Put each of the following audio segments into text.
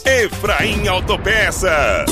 Efraim Autopeças.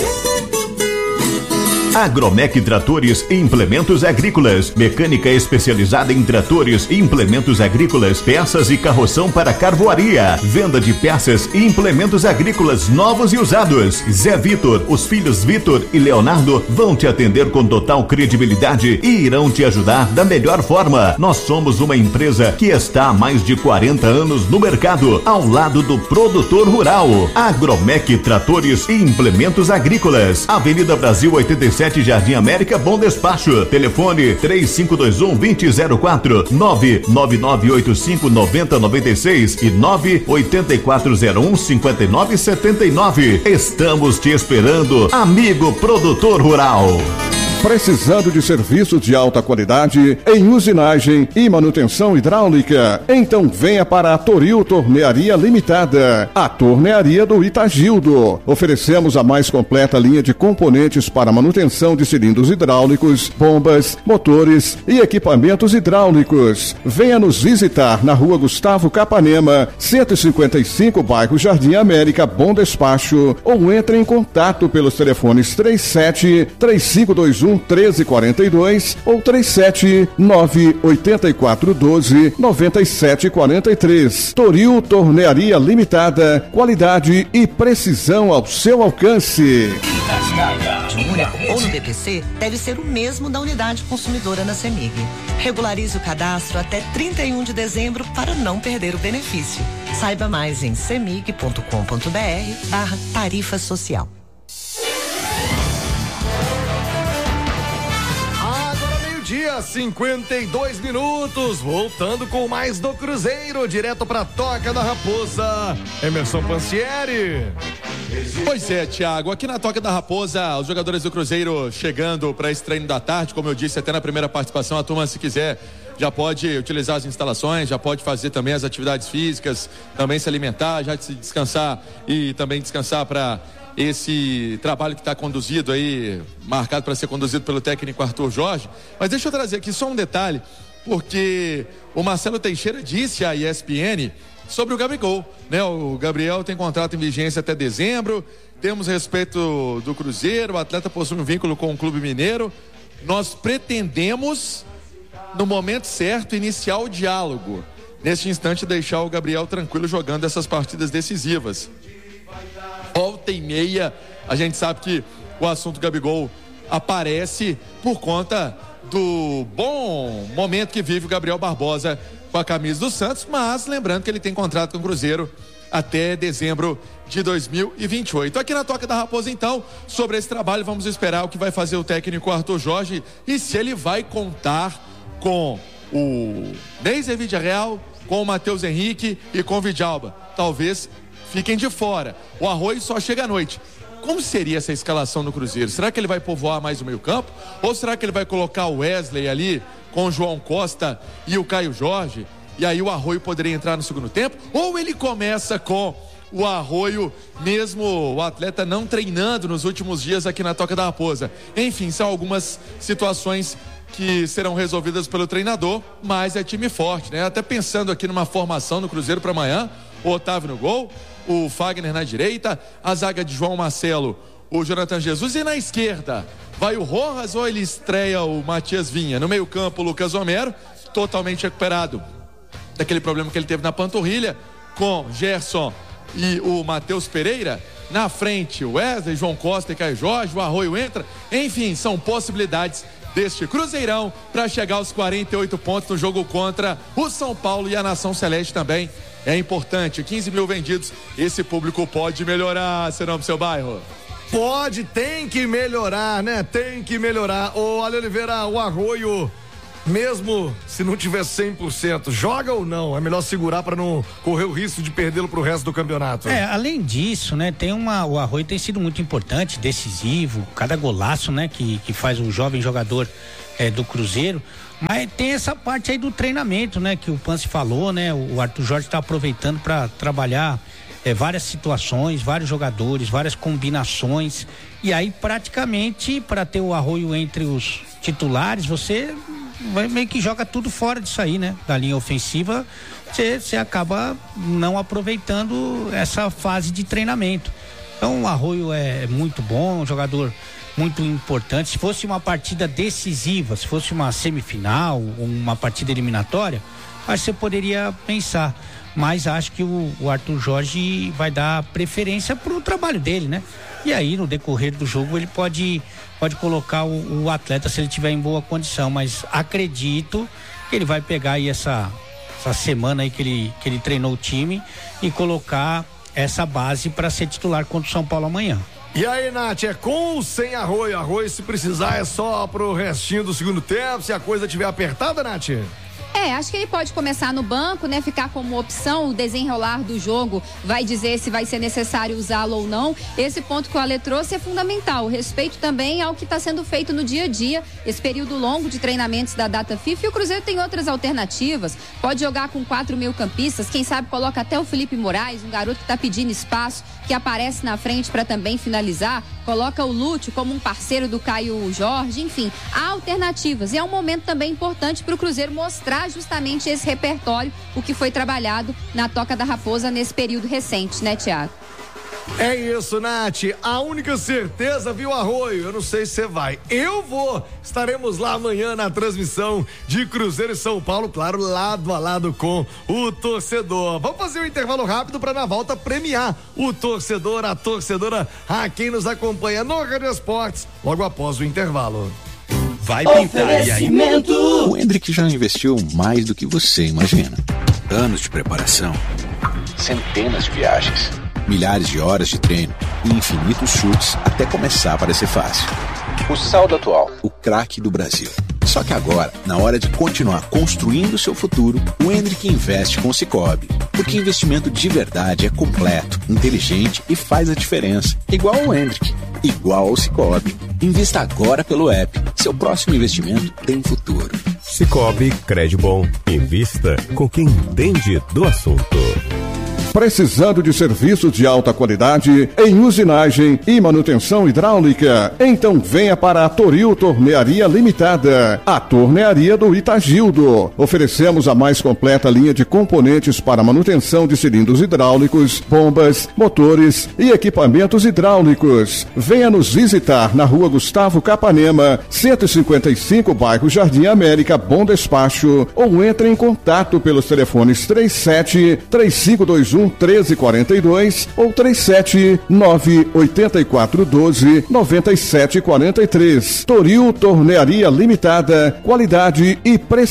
Agromec Tratores e Implementos Agrícolas, mecânica especializada em tratores e implementos agrícolas, peças e carroção para carvoaria, venda de peças e implementos agrícolas novos e usados. Zé Vitor, os filhos Vitor e Leonardo vão te atender com total credibilidade e irão te ajudar da melhor forma. Nós somos uma empresa que está há mais de 40 anos no mercado, ao lado do produtor rural. Agromec Tratores e Implementos Agrícolas, Avenida Brasil 87, Jardim América, Bom Despacho. Telefone 3521-2004, 99985-9096 e 98401-5979. Estamos te esperando, amigo produtor rural. Precisando de serviços de alta qualidade em usinagem e manutenção hidráulica? Então venha para a Toril Tornearia Limitada, a tornearia do Itagildo. Oferecemos a mais completa linha de componentes para manutenção de cilindros hidráulicos, bombas, motores e equipamentos hidráulicos. Venha nos visitar na Rua Gustavo Capanema, 155, bairro Jardim América, Bom Despacho, ou entre em contato pelos telefones 37-3521-1342 ou 37-98412-9743. Toril Tornearia Limitada, qualidade e precisão ao seu alcance. Júnior ou no BPC deve ser o mesmo da unidade consumidora na CEMIG. Regularize o cadastro até 31 de dezembro para não perder o benefício. Saiba mais em cemig.com.br/tarifa social. Dia 52 minutos, voltando com mais do Cruzeiro, direto pra Toca da Raposa, Emerson Pansieri. Pois é, Thiago, aqui na Toca da Raposa, os jogadores do Cruzeiro chegando para esse treino da tarde, como eu disse até na primeira participação, a turma, se quiser, já pode utilizar as instalações, já pode fazer também as atividades físicas, também se alimentar, já se descansar e também descansar para esse trabalho que está conduzido aí, marcado para ser conduzido pelo técnico Arthur Jorge. Mas deixa eu trazer aqui só um detalhe, porque o Marcelo Teixeira disse à ESPN sobre o Gabigol, né? O Gabriel tem contrato em vigência até dezembro, temos respeito do Cruzeiro, o atleta possui um vínculo com o Clube Mineiro, nós pretendemos, no momento certo, iniciar o diálogo, neste instante deixar o Gabriel tranquilo jogando essas partidas decisivas. Volta e meia, a gente sabe que o assunto Gabigol aparece por conta do bom momento que vive o Gabriel Barbosa com a camisa do Santos, mas lembrando que ele tem contrato com o Cruzeiro até dezembro de 2028. Aqui na Toca da Raposa, então, sobre esse trabalho, vamos esperar o que vai fazer o técnico Arthur Jorge e se ele vai contar com o Neiser Villarreal, com o Matheus Henrique e com o Vidalba. Talvez fiquem de fora. O Arroio só chega à noite. Como seria essa escalação no Cruzeiro? Será que ele vai povoar mais o meio-campo? Ou será que ele vai colocar o Wesley ali com o João Costa e o Caio Jorge? E aí o Arroio poderia entrar no segundo tempo? Ou ele começa com o Arroio, mesmo o atleta não treinando nos últimos dias aqui na Toca da Raposa? Enfim, são algumas situações que serão resolvidas pelo treinador, mas é time forte, né? Até pensando aqui numa formação no Cruzeiro para amanhã, o Otávio no gol, o Fagner na direita, a zaga de João Marcelo, o Jonathan Jesus, e na esquerda vai o Rojas ou ele estreia o Matias Vinha? No meio campo, o Lucas Homero, totalmente recuperado daquele problema que ele teve na panturrilha, com Gerson e o Matheus Pereira. Na frente, o Wesley, João Costa e Caio Jorge, o Arroio entra. Enfim, são possibilidades deste Cruzeirão para chegar aos 48 pontos no jogo contra o São Paulo, e a Nação Celeste também é importante. 15 mil vendidos, esse público pode melhorar, será pro seu bairro? Pode, tem que melhorar, né? Tem que melhorar. Ô, Ale Oliveira, o Arroio, mesmo se não tiver 100%, joga ou não? É melhor segurar para não correr o risco de perdê-lo pro resto do campeonato. Além disso, né, o Arroio tem sido muito importante, decisivo, cada golaço, né, que faz o jovem jogador do Cruzeiro. Mas tem essa parte aí do treinamento, né, que o Pansi falou, né? O Arthur Jorge está aproveitando para trabalhar várias situações, vários jogadores, várias combinações, e aí praticamente para ter o Arroio entre os titulares, você meio que joga tudo fora disso aí, né? Da linha ofensiva, você acaba não aproveitando essa fase de treinamento. Então o Arroio é muito bom, um jogador muito importante. Se fosse uma partida decisiva, se fosse uma semifinal, uma partida eliminatória, acho que você poderia pensar. Mas acho que o Arthur Jorge vai dar preferência pro trabalho dele, né? E aí, no decorrer do jogo, ele pode colocar o atleta se ele tiver em boa condição. Mas acredito que ele vai pegar aí essa semana aí que ele treinou o time e colocar essa base para ser titular contra o São Paulo amanhã. E aí, Nath, é com ou sem Arroio? Arroio, se precisar, é só pro restinho do segundo tempo, se a coisa estiver apertada, Nath? Acho que ele pode começar no banco, né? Ficar como opção, o desenrolar do jogo vai dizer se vai ser necessário usá-lo ou não. Esse ponto que o Ale trouxe é fundamental. O respeito também ao que está sendo feito no dia a dia, esse período longo de treinamentos da data FIFA. E o Cruzeiro tem outras alternativas. Pode jogar com 4 meio-campistas, quem sabe coloca até o Felipe Moraes, um garoto que está pedindo espaço, que aparece na frente para também finalizar. Coloca o Lúcio como um parceiro do Caio Jorge. Enfim, há alternativas. E é um momento também importante para o Cruzeiro mostrar justamente esse repertório, o que foi trabalhado na Toca da Raposa nesse período recente, né, Thiago? É isso, Nath. A única certeza, viu, Arroio? Eu não sei se você vai. Eu vou. Estaremos lá amanhã na transmissão de Cruzeiro e São Paulo, claro, lado a lado com o torcedor. Vamos fazer um intervalo rápido para na volta premiar o torcedor, a torcedora, a quem nos acompanha no Rádio Esportes, logo após o intervalo. Vai pintar e aí? O Hendrick já investiu mais do que você imagina. Anos de preparação, centenas de viagens, milhares de horas de treino e infinitos chutes até começar a parecer fácil. O saldo atual, o craque do Brasil. Só que agora, na hora de continuar construindo seu futuro, o Hendrick investe com o Sicoob. Porque investimento de verdade é completo, inteligente e faz a diferença. Igual o Hendrick, igual ao Sicoob. Invista agora pelo app. Seu próximo investimento tem futuro. Sicoob, crédito bom. Invista com quem entende do assunto. Precisando de serviços de alta qualidade em usinagem e manutenção hidráulica? Então venha para a Toril Tornearia Limitada, a tornearia do Itagildo. Oferecemos a mais completa linha de componentes para manutenção de cilindros hidráulicos, bombas, motores e equipamentos hidráulicos. Venha nos visitar na Rua Gustavo Capanema, 155, bairro Jardim América, Bom Despacho, ou entre em contato pelos telefones 37-3521-1342 ou 37-98412-9743. Toril Tornearia Limitada, qualidade e preço.